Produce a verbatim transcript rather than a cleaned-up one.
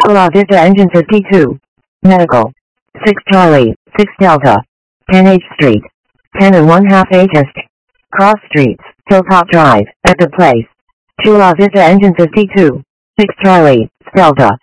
Chula Vista Engine fifty-two. Medical. six Charlie, six Delta. ten H Street. ten and one half H Est. Cross Streets, Hilltop Drive, at the place. Chula Vista Engine fifty-two. six Charlie, Delta.